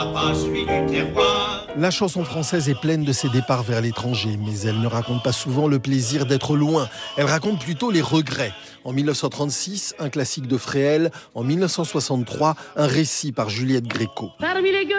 Pas celui du terroir. La chanson française est pleine de ses départs vers l'étranger, mais elle ne raconte pas souvent le plaisir d'être loin. Elle raconte plutôt les regrets. En 1936, un classique de Fréhel. En 1963, un récit par Juliette Gréco. Parmi les